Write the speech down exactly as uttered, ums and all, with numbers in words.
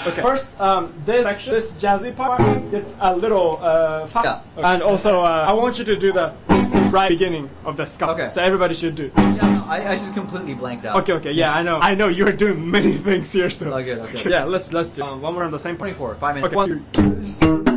Okay. First, um, this section, this jazzy part, it's a little uh, fast. Yeah. Okay. And also, uh, I want you to do the right beginning of the scuffle. Okay. So everybody should do. Yeah, no, I, I just completely blanked out. Okay, okay, yeah, I know. I know you're doing many things here, so. Okay, okay. Yeah, let's let's do um, one more on the same point. twenty-four, five minutes. Okay. One, two.